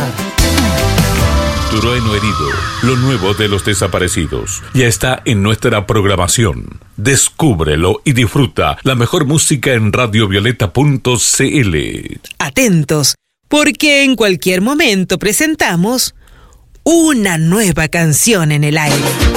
Ecuador. Trueno Herido, lo nuevo de los desaparecidos, ya está en nuestra programación. Descúbrelo y disfruta la mejor música en radiovioleta.cl. Atentos, porque en cualquier momento presentamos una nueva canción en el aire.